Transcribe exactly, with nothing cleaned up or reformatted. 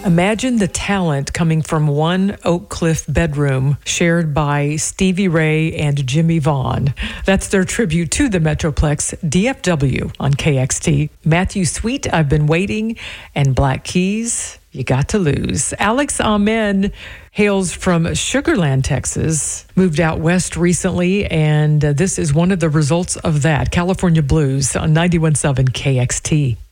Imagine the talent coming from one Oak Cliff bedroom shared by Stevie Ray and Jimmy Vaughn. That's their tribute to the Metroplex, D F W on K X T. Matthew Sweet, I've Been Waiting, and Black Keys, You Got to Lose. Alex Amen hails from Sugarland, Texas, moved out west recently, and uh, this is one of the results of that. California Blues on ninety-one point seven K X T.